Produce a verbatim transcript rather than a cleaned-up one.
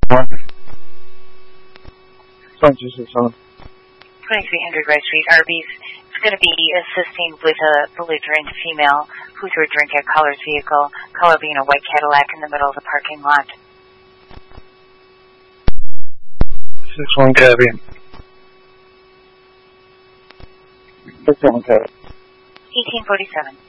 one. twenty-three hundred Rice Street, Arby's. It's going to be assisting with a belligerent female who threw a drink at caller's vehicle, caller being a white Cadillac in the middle of the parking lot. six one Gabby. six one Gabby. eighteen forty-seven.